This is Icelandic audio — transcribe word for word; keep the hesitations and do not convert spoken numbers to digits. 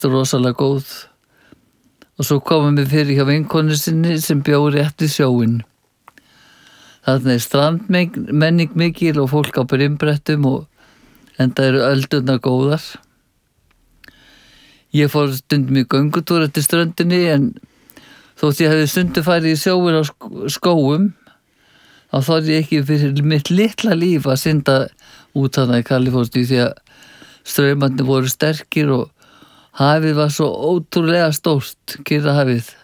rosalega góð. Og svo komum við fyrir hjá vinkonu sinni sem bjó rétt við sjóinn. Þarna er strandmenning mikil og fólk á brimbrettum og enda eru öldurnar góðar. Ég fór stundum í göngutúr eftir ströndinni en þótt ég hefði stundum farið í sjóinn á skógum þá þorði ég ekki fyrir mitt litla líf að synda út þarna í Kaliforníu því að straumarnir voru sterkir og hafið var svo ótrúlega stórt, Kyrrahafið.